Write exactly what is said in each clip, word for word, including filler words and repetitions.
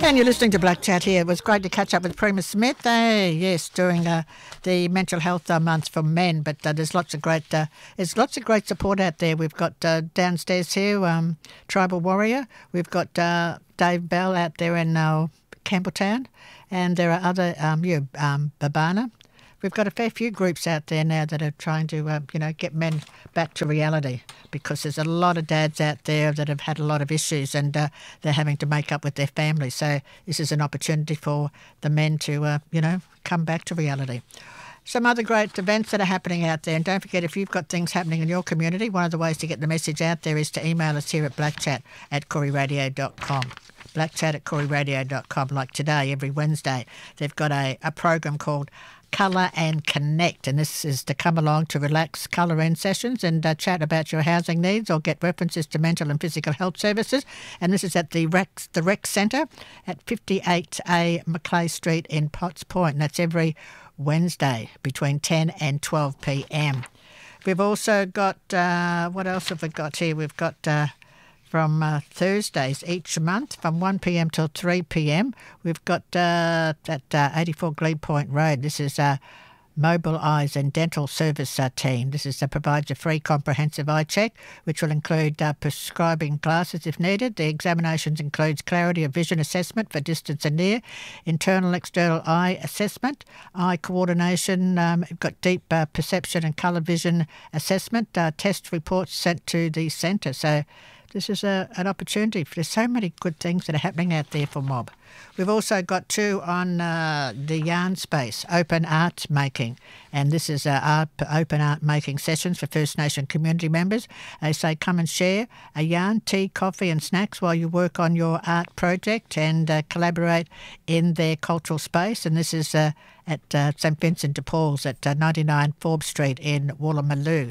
And you're listening to Black Chat here. It was great to catch up with Prima Smith. Hey, yes, during uh, the Mental Health uh, Month for Men. But uh, there's lots of great, uh, there's lots of great support out there. We've got uh, downstairs here, um, Tribal Warrior. We've got uh, Dave Bell out there in uh, Campbelltown, and there are other, um, yeah, um, Babana. We've got a fair few groups out there now that are trying to, uh, you know, get men back to reality, because there's a lot of dads out there that have had a lot of issues, and uh, they're having to make up with their families. So this is an opportunity for the men to, uh, you know, come back to reality. Some other great events that are happening out there. And don't forget, if you've got things happening in your community, one of the ways to get the message out there is to email us here at blackchat at koori radio dot com. blackchat at koori radio dot com. Like today, every Wednesday, they've got a, a program called Colour and Connect, and this is to come along to relax, colour in sessions and uh, chat about your housing needs or get references to mental and physical health services. And this is at the Rec, the Rec Centre at fifty-eight A Macleay Street in Potts Point, and that's every Wednesday between ten and twelve p m. We've also got, uh, what else have we got here? We've got uh, from uh, Thursdays each month from one p m till three p m. We've got uh, at uh, eighty-four Glebe Point Road. This is a Mobile Eyes and Dental Service uh, team. This is uh, provides a free comprehensive eye check, which will include uh, prescribing glasses if needed. The examinations includes clarity of vision assessment for distance and near, internal external eye assessment, eye coordination. Um, we've got deep uh, perception and colour vision assessment. Uh, test reports sent to the centre. So this is a, an opportunity. There's so many good things that are happening out there for Mob. We've also got two on uh, the yarn space, open art making. And this is uh, art, open art making sessions for First Nation community members. They say come and share a yarn, tea, coffee and snacks while you work on your art project and uh, collaborate in their cultural space. And this is uh, at uh, St Vincent de Paul's at uh, ninety-nine Forbes Street in Woolloomooloo.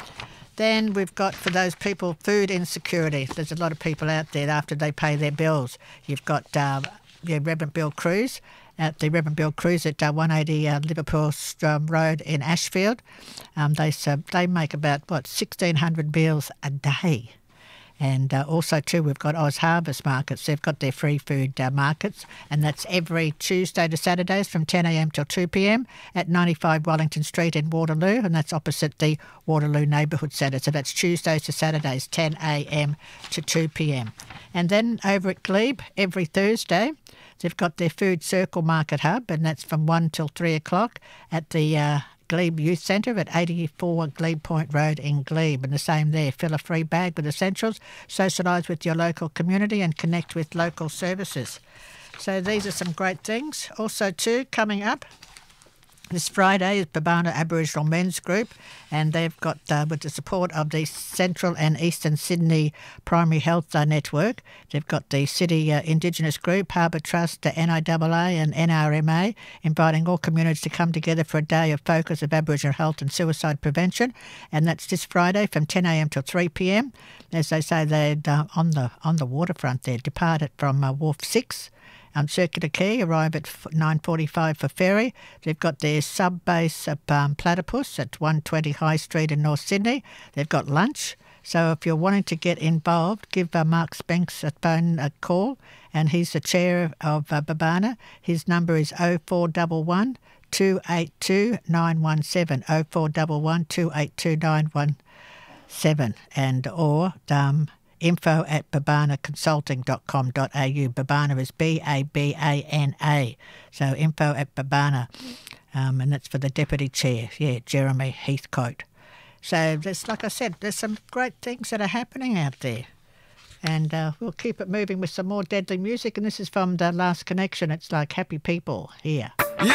Then we've got, for those people, food insecurity. There's a lot of people out there after they pay their bills. You've got uh, yeah, Reverend Bill Cruz at the Reverend Bill Cruz at uh, one eighty uh, Liverpool um, Road in Ashfield. Um, they uh, they make about, what, sixteen hundred meals a day. And uh, also, too, we've got Oz Harvest Markets. They've got their free food uh, markets, and that's every Tuesday to Saturdays from ten a m till two p m at ninety-five Wellington Street in Waterloo, and that's opposite the Waterloo Neighbourhood Centre. So that's Tuesdays to Saturdays, ten a m to two p m. And then over at Glebe, every Thursday, they've got their Food Circle Market Hub, and that's from one till three o'clock at the uh, Glebe Youth Centre at eighty-four Glebe Point Road in Glebe. And the same there, fill a free bag with essentials, socialise with your local community and connect with local services. So these are some great things. Also too, coming up this Friday is Babana Aboriginal Men's Group, and they've got, uh, with the support of the Central and Eastern Sydney Primary Health uh, Network, they've got the City uh, Indigenous Group, Harbour Trust, the N I A A and N R M A, inviting all communities to come together for a day of focus of Aboriginal health and suicide prevention, and that's this Friday from ten a m till three p m. As they say, they're uh, on the on the waterfront there, departed from uh, Wharf six. Um, Circular Quay, arrive at nine forty-five for ferry. They've got their sub-base at um, Platypus at one twenty High Street in North Sydney. They've got lunch. So if you're wanting to get involved, give uh, Mark Spanks a phone a call, and he's the chair of uh, Babana. His number is oh four one one, two eight two, nine one seven, oh four one one, two eight two, nine one seven, and or um, info at babana consulting dot com dot a u. Babana is B A B A N A. So info at Babana. Um, and that's for the Deputy Chair, yeah, Jeremy Heathcote. So there's, like I said, there's some great things that are happening out there. And uh, we'll keep it moving with some more deadly music. And this is from The Last Connection. It's like Happy People here. Yeah,